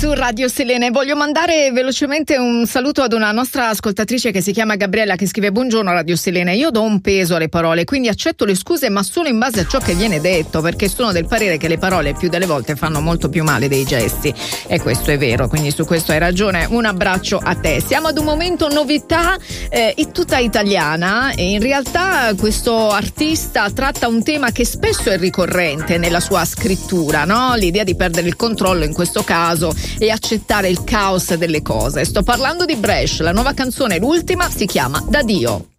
su Radio Selene. Voglio mandare velocemente un saluto ad una nostra ascoltatrice che si chiama Gabriella, che scrive: buongiorno Radio Selene, io do un peso alle parole, quindi accetto le scuse ma solo in base a ciò che viene detto, perché sono del parere che le parole più delle volte fanno molto più male dei gesti, e questo è vero, quindi su questo hai ragione. Un abbraccio a te. Siamo ad un momento novità tutta italiana, e in realtà questo artista tratta un tema che spesso è ricorrente nella sua scrittura, no? L'idea di perdere il controllo in questo caso e accettare il caos delle cose. Sto parlando di Bresh, la nuova canzone, l'ultima, si chiama Da Dio.